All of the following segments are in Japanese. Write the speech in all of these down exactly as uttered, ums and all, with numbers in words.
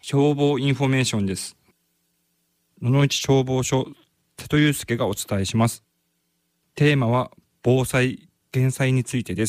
消防インフォメーションです。野々市消防署瀬戸祐介がお伝えします。テーマは防災・減災についてです。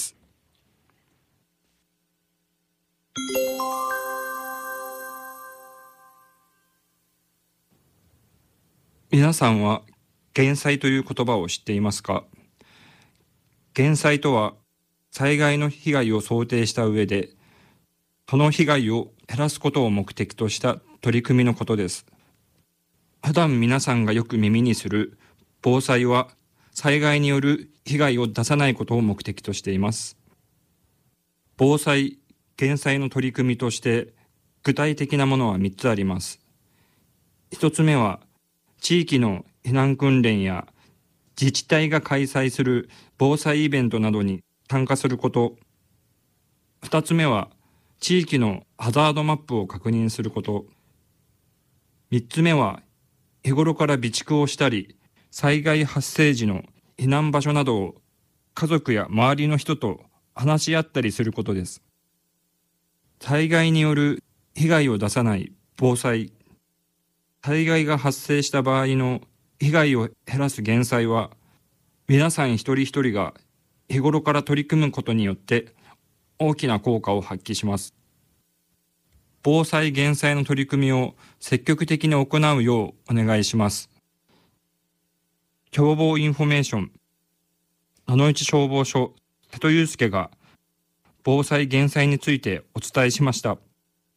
皆さんは減災という言葉を知っていますか？減災とは災害の被害を想定した上でその被害を減らすことを目的とした取り組みのことです。普段皆さんがよく耳にする防災は災害による被害を出さないことを目的としています。防災・減災の取り組みとして具体的なものはみっつあります。ひとつめは地域の避難訓練や自治体が開催する防災イベントなどに参加すること。ふたつめは地域のハザードマップを確認すること。みっつめは日頃から備蓄をしたり、災害発生時の避難場所などを家族や周りの人と話し合ったりすることです。災害による被害を出さない防災。災害が発生した場合の被害を減らす減災は、皆さん一人一人が日頃から取り組むことによって大きな効果を発揮します。防災・減災の取り組みを積極的に行うようお願いします。消防インフォメーション野々市消防署瀬戸祐介が防災・減災についてお伝えしました。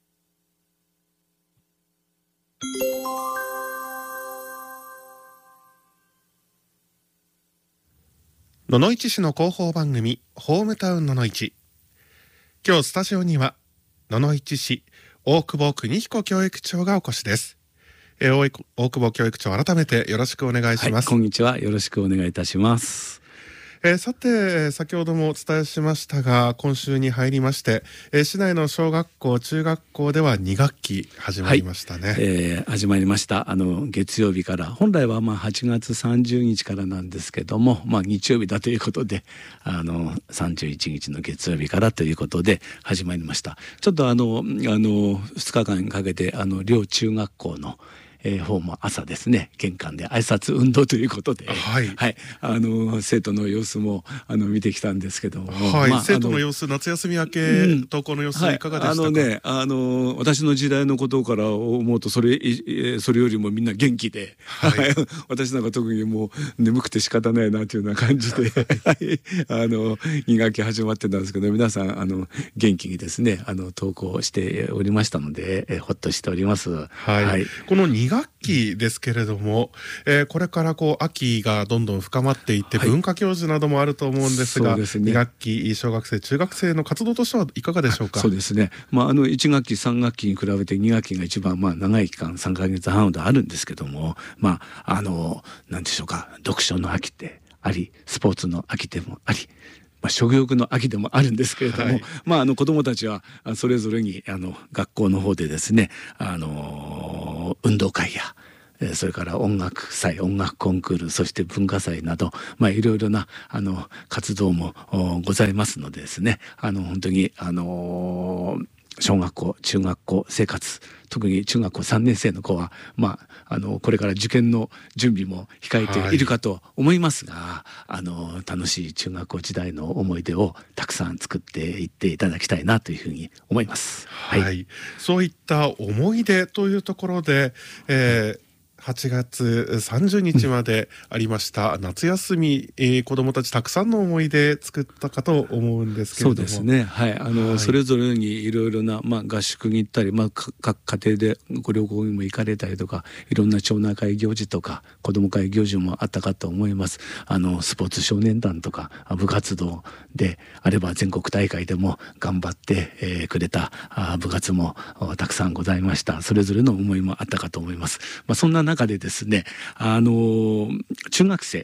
野々市市の広報番組ホームタウン野々市。今日スタジオには野々市市大久保邦彦教育長がお越しです。えー、大久保教育長、改めてよろしくお願いします。 はい、こんにちは、よろしくお願いいたします。 えー、さて先ほどもお伝えしましたが、今週に入りまして、えー、市内の小学校中学校ではに学期始まりましたね。 はい、えー、始まりました。あの月曜日から、本来はまあはちがつさんじゅうにちからなんですけども、まあ、日曜日だということで、あのさんじゅういちにちの月曜日からということで始まりました。ちょっとあのあのふつかかんかけてあの両中学校のえー、方も朝ですね、玄関で挨拶運動ということで、 はい、 はい、あの生徒の様子もあの見てきたんですけども、 はい、 まあ、 生徒の様子、夏休み明け、うん、登校の様子いかがでしたか？ はい、あのね、あの私の時代のことから思うとそれそれよりもみんな元気で、はい、私なんか特にもう眠くて仕方ないなというような感じであのに学期始まってたんですけど、皆さんあの元気にですね、あの登校しておりましたので、えほっとしております。 はい、はい、このに学期ですけれども、えー、これからこう秋がどんどん深まっていって、はい、文化教授などもあると思うんですが、そうですね、に学期小学生中学生の活動としてはいかがでしょうか？ そうですね、まあ、あのいち学期さん学期に比べてに学期が一番まあ長い期間さんかげつはんほどあるんですけども、まああの何でしょうか、読書の秋でありスポーツの秋でもあり、まあ、食欲の秋でもあるんですけれども、はい、まあ、あの子どもたちはそれぞれにあの学校の方でですね、あの運動会やそれから音楽祭、音楽コンクール、そして文化祭など、まあ、いろいろなあの活動もございますのでですね、あの本当にあの小学校中学校生活、特に中学校さんねん生の子は、まあ、あのこれから受験の準備も控えているかと思いますが、はい、あの楽しい中学校時代の思い出をたくさん作っていっていただきたいなというふうに思います。 はい、はい、そういった思い出というところで、えーはちがつさんじゅうにちまでありました夏休み、えー、子どもたちたくさんの思い出作ったかと思うんですけれども、 そうですね、はい、あの、はい、それぞれにいろいろな、まあ、合宿に行ったり、まあ、各家庭でご旅行にも行かれたりとか、いろんな町内会行事とか子ども会行事もあったかと思います。あのスポーツ少年団とか部活動であれば全国大会でも頑張って、えー、くれた部活もたくさんございました。それぞれの思いもあったかと思います。まあ、そんな中でですね、あの中学生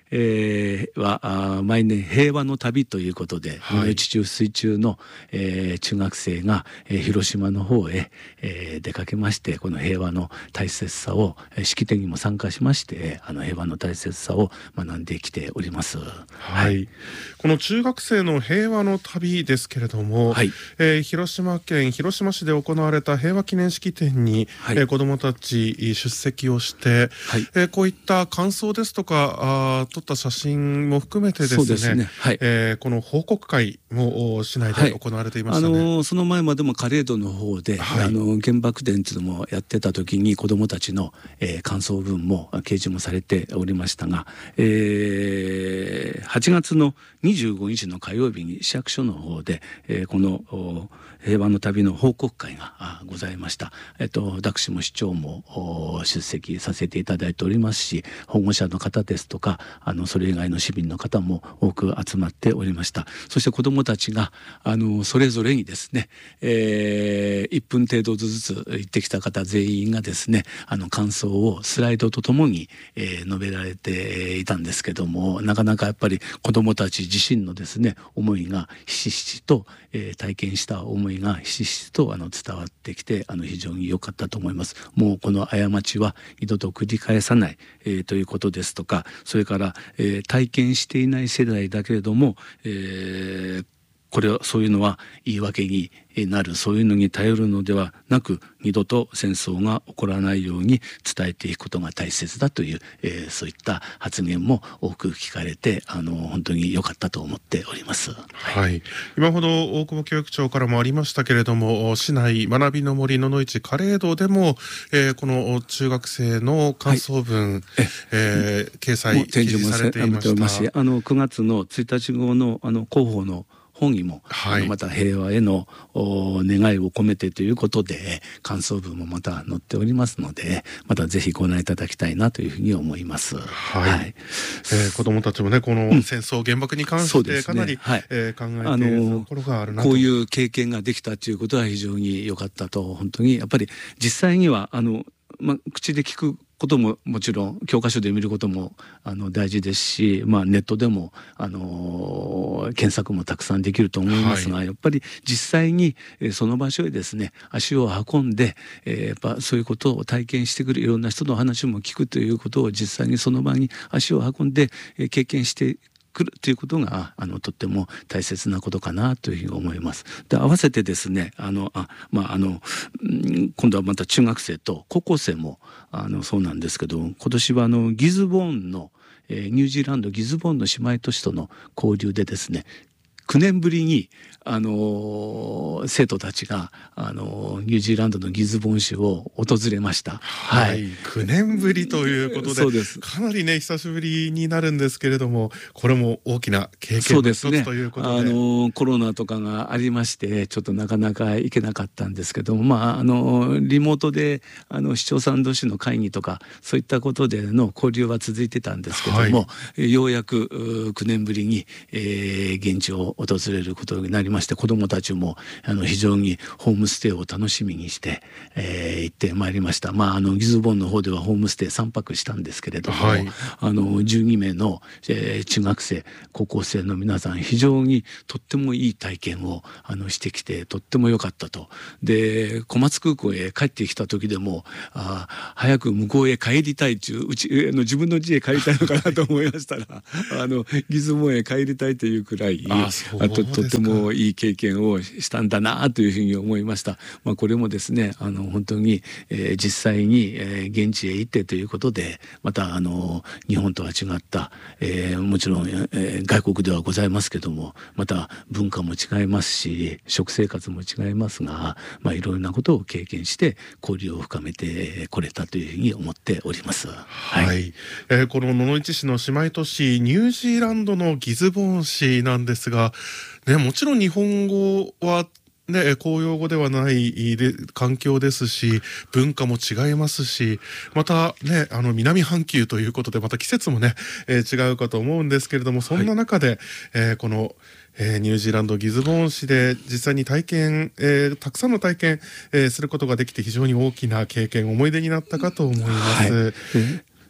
えー、は毎年平和の旅ということで、 はい、 野々市中水中の、えー、中学生が、えー、広島の方へ、えー、出かけまして、この平和の大切さを、えー、式典にも参加しまして、あの平和の大切さを学んできております。 はい、 はい、 この中学生の平和の旅ですけれども、はい、えー、広島県広島市で行われた平和記念式典に、はい、えー、子どもたち出席をして、はい、えー、こういった感想ですとかあ撮った写真も含めてですね、そうですね、はい、えー、この報告会も市内で行われていましたね。 はい、あのー、その前までもカレードの方で、はい、あの原爆展というのもやってた時に子どもたちの、えー、感想文も掲示もされておりましたが、えー、はちがつのにじゅうごにちの火曜日に市役所の方で、えー、この平和の旅の報告会がございました。えっと、私も市長も出席させていただいておりますし、保護者の方ですとか、あのそれ以外の市民の方も多く集まっておりました。そして子どもたちがあのそれぞれにですね、えー、いっぷん程度ずつ行ってきた方全員がですね、あの感想をスライドとともに、えー、述べられていたんですけども、なかなかやっぱり子どもたち自身のですね思いがひしひしと、えー、体験した思いがひしひしとあの伝わってきて、あの非常に良かったと思います。もうこの過ちは二度と繰り返さない、えー、ということですとか、それから、えー、体験していない世代だけれども、えーこれはそういうのは言い訳になる、そういうのに頼るのではなく、二度と戦争が起こらないように伝えていくことが大切だという、えー、そういった発言も多く聞かれて、あの本当に良かったと思っております。 はい、今ほど大久保教育長からもありましたけれども、市内学びの森野々市カレードでも、えー、この中学生の感想文、はい、ええー、掲載記示されていました。 あのくがつのついたち号のあの広報の本にも、はい、あのまた平和への願いを込めてということで感想文もまた載っておりますので、またぜひご覧いただきたいなというふうに思います。 はい、はい、えー、子どもたちもねこの戦争、うん、原爆に関してかなり、ね、はい、えー、考えているところがあるなと。 こういう経験ができたということは非常に良かったと。本当にやっぱり実際にはあの、ま、口で聞くことももちろん教科書で見ることもあの大事ですし、まあ、ネットでも、あのー、検索もたくさんできると思いますが、はい、やっぱり実際に、えー、その場所へですね足を運んで、えー、やっぱそういうことを体験してくるいろんな人の話も聞くということを実際にその場に足を運んで、えー、経験してくるということがあのとっても大切なことかなというふうに思います。で合わせてですねあのあ、まあ、あの今度はまた中学生と高校生もあのそうなんですけど、今年はあのギズボーンの、えー、ニュージーランドギズボーンの姉妹都市との交流でですねきゅうねんぶりに、あのー、生徒たちが、あのー、ニュージーランドのギズボーン州を訪れました。 はい、はい、きゅうねんぶりということでそうですかなりね久しぶりになるんですけれども、これも大きな経験の一つということで、そうですね、 あのー、コロナとかがありましてちょっとなかなか行けなかったんですけども、まああのー、リモートであの市長さん同士の会議とかそういったことでの交流は続いてたんですけども、はい、ようやくきゅうねんぶりに、えー、現地を訪れることになりまして、子どもたちもあの非常にホームステイを楽しみにして、えー、行ってまいりました。まああのギズボンの方ではホームステイさんぱくしたんですけれども、はい、あのじゅうにめいの、えー、中学生高校生の皆さん非常にとってもいい体験をあのしてきてとっても良かったと。で小松空港へ帰ってきた時でもあ早く向こうへ帰りたいといううちの自分の家へ帰りたいのかなと思いましたらあのギズボンへ帰りたいというくらいああととてもいい経験をしたんだなというふうに思いました。まあ、これもですねあの本当に、えー、実際に、えー、現地へ行ってということでまたあの日本とは違った、えー、もちろん、えー、外国ではございますけどもまた文化も違いますし食生活も違いますが、まあ、いろいろなことを経験して交流を深めてこれたというふうに思っております。 はい、はい、えー、この野々市市の姉妹都市ニュージーランドのギズボーン市なんですがね、もちろん日本語はね、公用語ではないで環境ですし文化も違いますしまたねあの南半球ということでまた季節もね、えー、違うかと思うんですけれどもそんな中で、はいえー、この、えー、ニュージーランドギズボーン市で実際に体験、えー、たくさんの体験、えー、することができて非常に大きな経験思い出になったかと思います。はい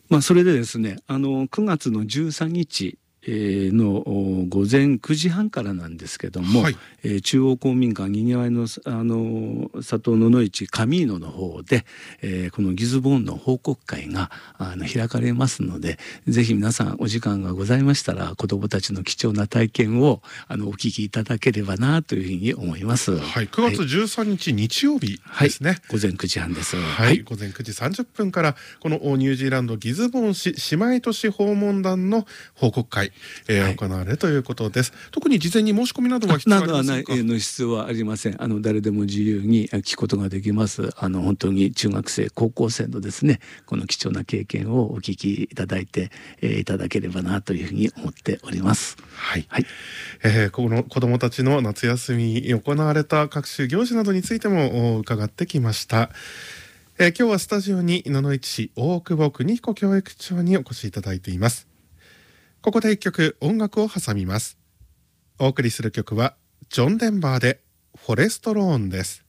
まあ、それでですね、あのくがつのじゅうさんにちの午前くじはんからなんですけども、はい、えー、中央公民館にぎわいのあの里野々市カミーノの方で、えー、このギズボーンの報告会があの開かれますので、ぜひ皆さんお時間がございましたら子どもたちの貴重な体験をあのお聞きいただければなというふうに思います。 はい、くがつじゅうさんにち、はい、日曜日ですね、はい、 午前くじはんです。 はい、はい、午前くじさんじゅっぷんからこのニュージーランドギズボーン市姉妹都市訪問団の報告会、えーはい、行われるということです。特に事前に申し込みなどは必要ありませんか？ などはないの必要はありません。あの誰でも自由に聞くことができます。あの本当に中学生高校生のですね、この貴重な経験をお聞きいただいて、えー、いただければなというふうに思っております。 はい、はい、えー、この子どもたちの夏休みに行われた各種行事などについても伺ってきました。えー、今日はスタジオに野々市市大久保邦彦教育長にお越しいただいています。ここで一曲音楽を挟みます。お送りする曲はジョン・デンバーでフォレストローンです。